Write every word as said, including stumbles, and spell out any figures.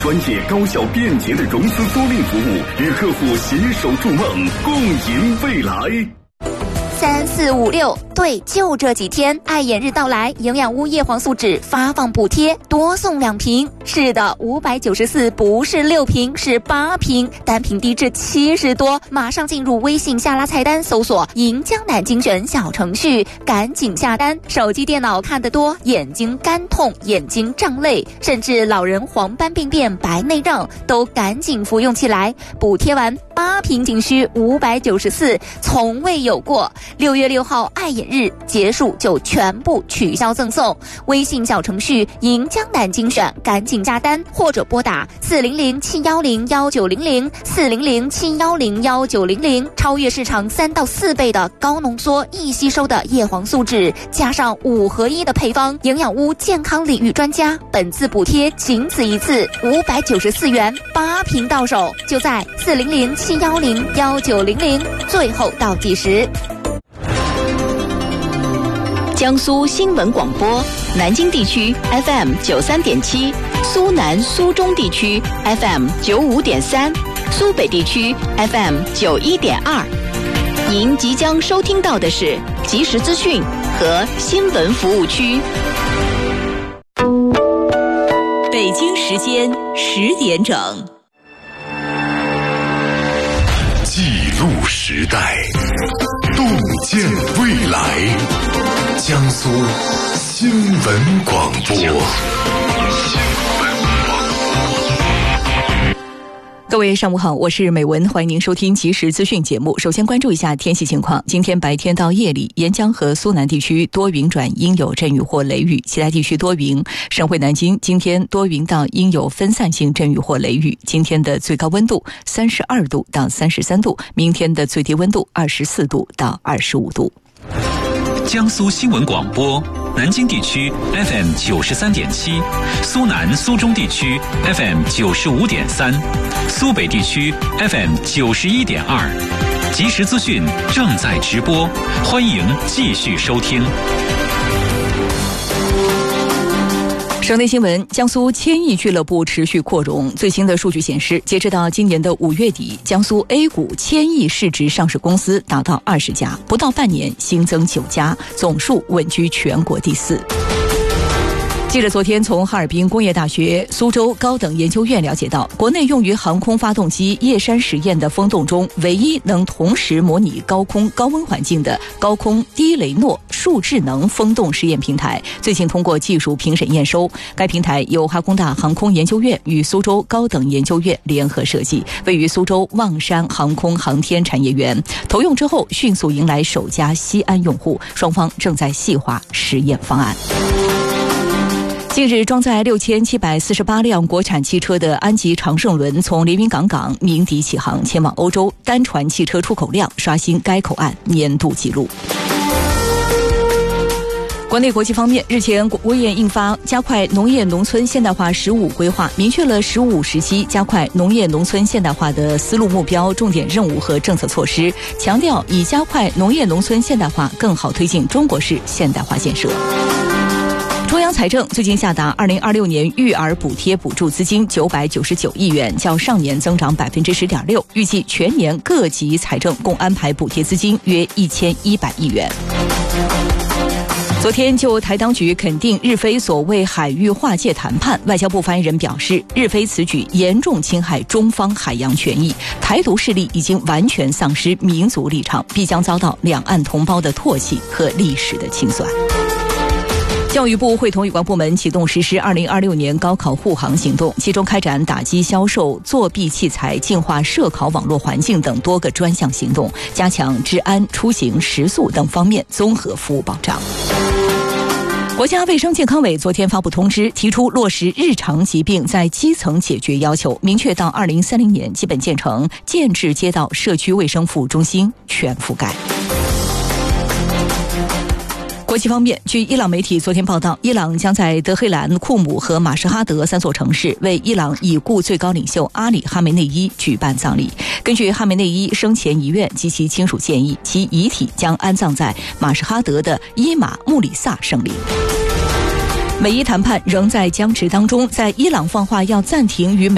专业、高效、便捷的融资租赁服务，与客户携手筑梦，共赢未来。 三四五六，对，就这几天，爱眼日到来，营养屋叶黄素酯发放补贴，多送两瓶。是的，五百九十四不是六瓶，是八瓶，单瓶低至七十多。马上进入微信下拉菜单，搜索“银江南精选”小程序，赶紧下单。手机、电脑看得多，眼睛干痛、眼睛胀泪，甚至老人黄斑病变、白内障，都赶紧服用起来。补贴完八瓶仅需五百九十四，从未有过。六月六号爱眼日结束就全部取消赠送，微信小程序银江南精选赶紧下单，或者拨打四零零七幺零幺九零零四零零七幺零幺九零零，超越市场三到四倍的高浓缩易吸收的叶黄素酯，加上五合一的配方，营养屋健康领域专家，本次补贴仅此一次，五百九十四元，八瓶到手，就在四零零七幺零幺九零零，最后倒计时。 江苏新闻广播，南京地区 F M 九三点七，苏南苏中地区 F M 九五点三，苏北地区 F M 九一点二。您即将收听到的是即时资讯和新闻服务区。北京时间十点整。 记录时代，洞见未来。江苏新闻广播。 各位上午好，我是美文，欢迎您收听即时资讯节目。首先关注一下天气情况。今天白天到夜里，沿江和苏南地区多云转阴有阵雨或雷雨，其他地区多云。省会南京今天多云到阴有分散性阵雨或雷雨。今天的最高温度三十二度到三十三度，明天的最低温度二十四度到二十五度。 江苏新闻广播，南京地区 F M 九十三点七，苏南苏中地区 F M 九十五点三，苏北地区 F M 九十一点二。即时资讯正在直播，欢迎继续收听。 省内新闻：江苏千亿俱乐部持续扩容。最新的数据显示，截止到今年的五月底，江苏 A 股千亿市值上市公司达到二十家，不到半年新增九家，总数稳居全国第四。记者昨天从哈尔滨工业大学苏州高等研究院了解到，国内用于航空发动机叶山实验的风洞中，唯一能同时模拟高空高温环境的高空低雷诺数智能风洞实验平台，最近通过技术评审验收。该平台由哈工大航空研究院与苏州高等研究院联合设计，位于苏州望山航空航天产业园。投用之后，迅速迎来首家西安用户，双方正在细化实验方案。近日，装载六千七百四十八辆国产汽车的安吉长胜轮从连云港港鸣笛起航，前往欧洲，单船汽车出口量刷新该口岸年度纪录。国内国际方面，日前国务院印发加快农业农村现代化“十五”规划，明确了“十五”时期加快农业农村现代化的思路、目标、重点任务和政策措施，强调以加快农业农村现代化更好推进中国式现代化建设。中央财政最近下达二零二六年育儿补贴补助资金九百九十九亿元，较上年增长百分之十点六，预计全年各级财政共安排补贴资金约一千一百亿元。昨天就台当局肯定日菲所谓海域划界谈判，外交部发言人表示，日菲此举严重侵害中方海洋权益，台独势力已经完全丧失民族立场，必将遭到两岸同胞的唾弃和历史的清算。教育部会同有关部门启动实施二零二六年高考护航行动，其中开展打击销售作弊器材、净化涉考网络环境等多个专项行动，加强治安、出行、食宿等方面综合服务保障。国家卫生健康委昨天发布通知，提出落实日常疾病在基层解决要求，明确到二零三零年基本建成建制街道社区卫生服务中心全覆盖。国际方面，据伊朗媒体昨天报道，伊朗将在德黑兰、库姆和马什哈德三座城市为伊朗已故最高领袖阿里·哈梅内伊举办葬礼。根据哈梅内伊生前遗愿及其亲属建议，其遗体将安葬在马什哈德的伊玛穆里萨圣陵。美伊谈判仍在僵持当中，在伊朗放话要暂停与美